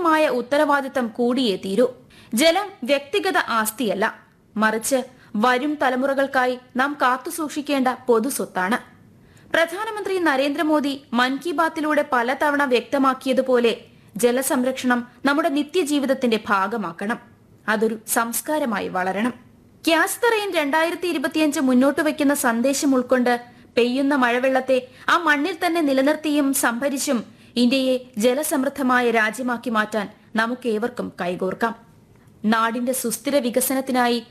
സാമൂഹികമായ ഉത്തരവാദിത്തം കൂടിയേ തീരൂ. ജലം വ്യക്തിഗത ആസ്തിയല്ല, മറിച്ച് വരും തലമുറകൾക്കായി നാം കാത്തുസൂക്ഷിക്കേണ്ട പൊതുസ്വത്താണ്. പ്രധാനമന്ത്രി നരേന്ദ്രമോദി മൻ കി ബാത്തിലൂടെ പലതവണ വ്യക്തമാക്കിയതുപോലെ ജലസംരക്ഷണം നമ്മുടെ നിത്യജീവിതത്തിന്റെ ഭാഗമാക്കണം. അതൊരു സംസ്കാരമായി വളരണം. ക്യാച്ച് ദ റെയിൻ 2025 മുന്നോട്ട് വയ്ക്കുന്ന സന്ദേശം ഉൾക്കൊണ്ട് പെയ്യുന്ന മഴവെള്ളത്തെ ആ മണ്ണിൽ തന്നെ നിലനിർത്തിയും സംഭരിച്ചും ഇന്ത്യയെ ജലസമൃദ്ധമായ രാജ്യമാക്കി മാറ്റാൻ നമുക്കേവർക്കും കൈകോർക്കാം. നാടിന്റെ സുസ്ഥിര വികസനത്തിനായി